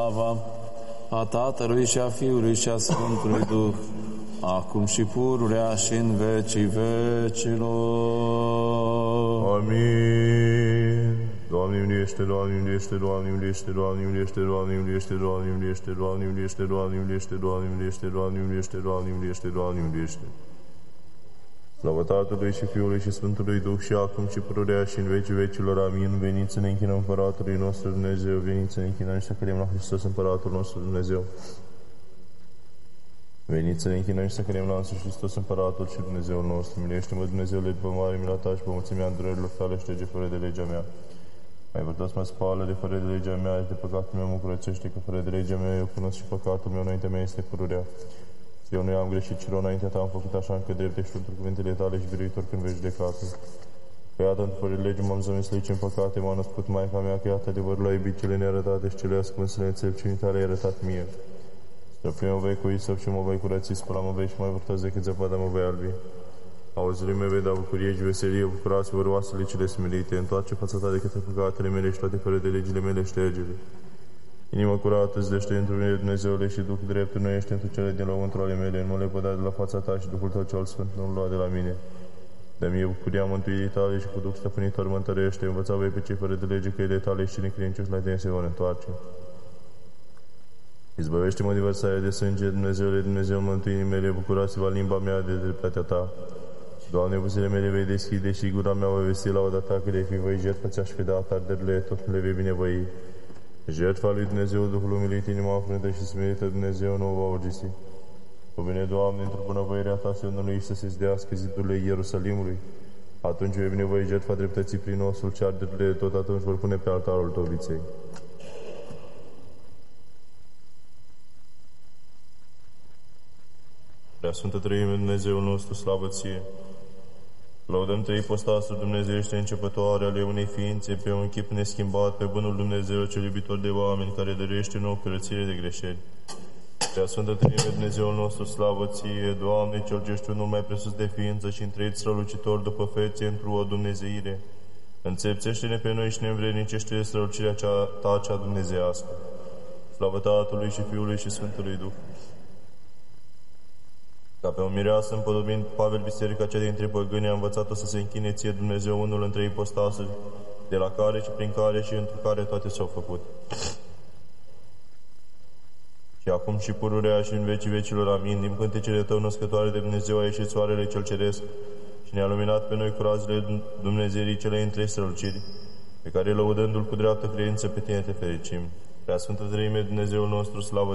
slava a Tatălui și a Fiului și a Sfântului Duh, acum și pururea și în vecii vecilor. Amin. Doamne miliește, Doamne miliește, Doamne miliește, Doamne miliește, Doamne miliește, Doamne miliește, Doamne miliește, Doamne miliește, Doamne miliește, Doamne miliește, Doamne miliește, Doamne miliește. Slavă Tatălui și Fiului și Sfântului Duh și acum și pururea și în vecii vecilor. Amin. Veniți să ne închinăm Împăratului nostru Dumnezeu, veniți să ne închinăm și să credem la Hristos Împăratul nostru Dumnezeu. Veniți să ne închinăm și să credem la însuși Hristos Împăratul și Dumnezeul nostru. Miluiește-mă, Dumnezeule, după mare mila Ta și pe mulțimea îndurărilor Tale, șterge fără de legea mea. Mai vărtați-mă spală de fără de legea mea și de păcatul meu mă curățește, că fără de legea mea eu cunosc și păcatul meu, înaintea mea este pururea. Eu nu am greșit, ci rău înaintea Ta am făcut așa încă drept, ești pentru cuvintele Tale și biruitor când vei judecată. Că iată, fără lege m-am zămislit în păcate, m-a născut Maica mea, că iată adevărul a iubit cele nearătate și cele ascunsele înțelepciunii Tale ai arătat mie. Stăpâni mă vei cu isop și mă voi curăți, spăla mă vei și mai vârtați decât zăpada mă vei albi. Auzirii mei vei da bucurie și veselie, bucurați-vă roasele cele smerite, întoarce fața Ta de către păcatele mele și toate fără de legile mele ștergele. Inima curată îți dește într mine, Dumnezeule, și Duhul drept nu ești întru cele din lăuntru ale mele, nu le păda de la fața Ta și Duhul Tău cel Sfânt nu-l lua de la mine. De mie bucuria mântuirii Tale și cu Duh stăpânitor mă întărește, învăța voi pe cei fără de lege căile Tale și necredincioși la Tine se vor întoarce. Izbăvește-mă de vărsarea de sânge, Dumnezeule, Dumnezeu mântuirii mele, bucurați-vă limba mea de dreptatea Ta. Doamne, buzele mele vei deschide și gura mea voi vesti lauda Ta, că de fi voi jertfă ți-aș fi dat arderile, tot le vei binevoi. Jertfa lui Dumnezeu, Duhul umilit, inima frântă și smerită, Dumnezeu nu o va urgisi. O bine, Doamne, într-o bunăvoirea Ta, Semnului să se zdească zidurile Ierusalimului. Atunci vei binevoi jertfa dreptății prin osul și arderile, tot atunci vor pune pe altarul Tău viței. Prea Sfântă Trăime, Dumnezeul nostru, slavă Ție! Lăudăm Trei Ipostasul Dumnezeiește începătoare ale unei ființe, pe un chip neschimbat, pe bunul Dumnezeu cel iubitor de oameni, care dăruiește nouă curățire de greșeli. Prea Sfântă Trăime, Dumnezeul nostru, slavă Ție! Doamne, Cel ce ești unul mai presus de ființă și întreit strălucitor după fețe într-o o dumnezeire, înțelepțește-ne pe noi și ne învrednicește de strălucirea Ta cea dumnezeiască. Slavă Tatălui și Fiului și Sfântului Duh! Ca pe o mireasă împodobind, Pavel, biserica cea dintre păgâni, a învățat-o să se închine Ție, Dumnezeu, unul între ipostasuri, de la care și prin care și întru care toate s-au făcut. Și acum și pururea și în vecii vecilor, amin. Din cântecele Tău născătoare de Dumnezeu a ieșit soarele cel ceresc și ne-a luminat pe noi cu razele Dumnezeirii cele între străluciri, pe care, lăudându-L cu dreaptă credință, pe Tine te fericim. Prea Sfântă Treime, Dumnezeul nostru, slavă